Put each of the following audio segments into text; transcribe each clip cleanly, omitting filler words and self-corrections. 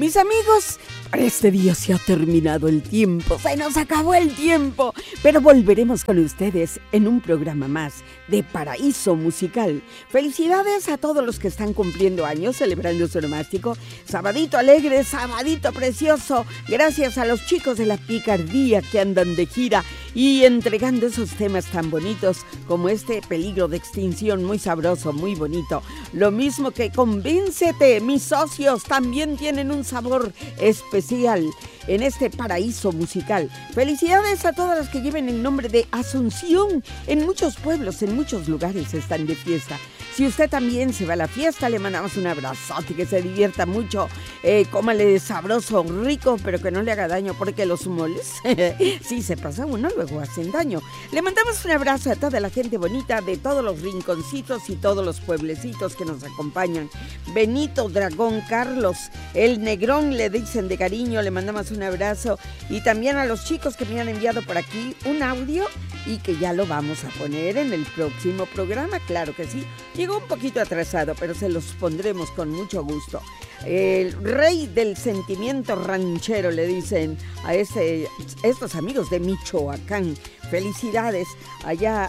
Mis amigos, para este día se ha terminado el tiempo, se nos acabó el tiempo, pero volveremos con ustedes en un programa más de Paraíso Musical. Felicidades a todos los que están cumpliendo años, celebrando su onomástico. Sabadito alegre, sabadito precioso. Gracias a los chicos de La Picardía que andan de gira y entregando esos temas tan bonitos como este Peligro de Extinción, muy sabroso, muy bonito. Lo mismo que Convéncete, mis socios también tienen un sabor especial en este Paraíso Musical. Felicidades a todas las que lleven el nombre de Asunción. En muchos pueblos, en muchos lugares están de fiesta. Si usted también se va a la fiesta, le mandamos un abrazote, que se divierta mucho, cómale sabroso, rico, pero que no le haga daño, porque los moles, si se pasa uno, luego hacen daño. Le mandamos un abrazo a toda la gente bonita de todos los rinconcitos y todos los pueblecitos que nos acompañan. Benito, Dragón, Carlos, el Negrón, le dicen de cariño, le mandamos un abrazo. Y también a los chicos que me han enviado por aquí un audio y que ya lo vamos a poner en el próximo programa, claro que sí. Llegó un poquito atrasado, pero se los pondremos con mucho gusto. El rey del sentimiento ranchero, le dicen a estos amigos de Michoacán. Felicidades allá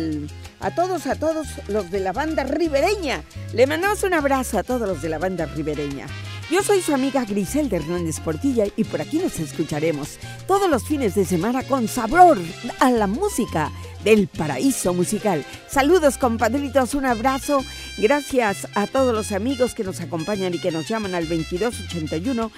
a todos los de la banda ribereña. Le mandamos un abrazo a todos los de la banda ribereña. Yo soy su amiga Griselda Hernández Portilla y por aquí nos escucharemos todos los fines de semana con sabor a la música del Paraíso Musical. Saludos, compadritos, un abrazo. Gracias a todos los amigos que nos acompañan y que nos llaman al 2281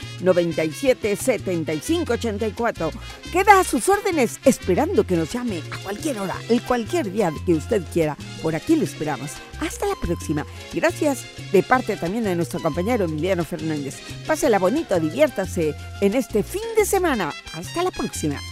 97 75 84. Queda a sus órdenes esperando que nos llame a cualquier hora, en cualquier día que usted quiera. Por aquí le esperamos. Hasta la próxima. Gracias de parte también de nuestro compañero Emiliano Fernández. Pásela bonito, diviértase en este fin de semana. Hasta la próxima.